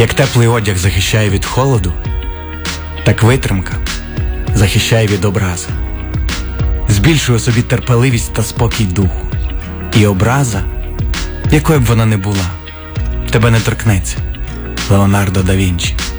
Як теплий одяг захищає від холоду, так витримка захищає від образи. Збільшує собі терпеливість та спокій духу. І образа, якою б вона не була, тебе не торкнеться. Леонардо да Вінчі.